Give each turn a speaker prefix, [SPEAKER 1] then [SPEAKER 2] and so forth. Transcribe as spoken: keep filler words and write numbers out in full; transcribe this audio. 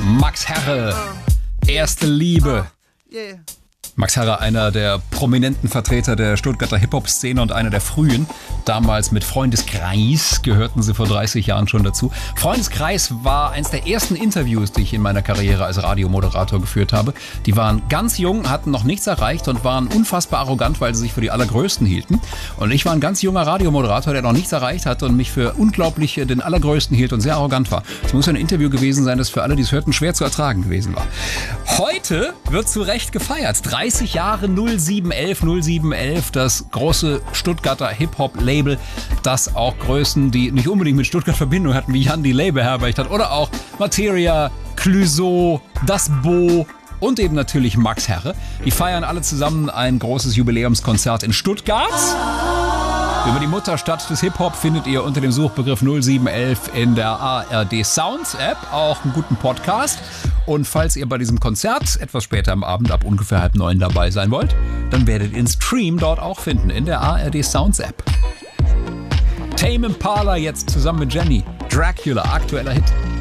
[SPEAKER 1] Max Herre, Erste Liebe.
[SPEAKER 2] Yeah.
[SPEAKER 1] Max Herre, einer der prominenten Vertreter der Stuttgarter Hip-Hop-Szene und einer der frühen. Damals mit Freundeskreis gehörten sie vor dreißig Jahren schon dazu. Freundeskreis war eines der ersten Interviews, die ich in meiner Karriere als Radiomoderator geführt habe. Die waren ganz jung, hatten noch nichts erreicht und waren unfassbar arrogant, weil sie sich für die Allergrößten hielten. Und ich war ein ganz junger Radiomoderator, der noch nichts erreicht hatte und mich für unglaublich den Allergrößten hielt und sehr arrogant war. Es muss ein Interview gewesen sein, das für alle, die es hörten, schwer zu ertragen gewesen war. Heute wird zu Recht gefeiert. dreißig Jahre null sieben elf, null sieben elf, das große Stuttgarter Hip-Hop-Label, das auch Größen, die nicht unbedingt mit Stuttgart Verbindung hatten, wie Jan Delay beherbergt hat, oder auch Materia, Clouseau, Das Bo und eben natürlich Max Herre. Die feiern alle zusammen ein großes Jubiläumskonzert in Stuttgart. Über die Mutterstadt des Hip-Hop findet ihr unter dem Suchbegriff null sieben elf in der A R D Sounds App auch einen guten Podcast. Und falls ihr bei diesem Konzert etwas später am Abend ab ungefähr halb neun dabei sein wollt, dann werdet ihr den Stream dort auch finden in der A R D Sounds App. Tame Impala jetzt zusammen mit Jenny. Dracula, aktueller Hit.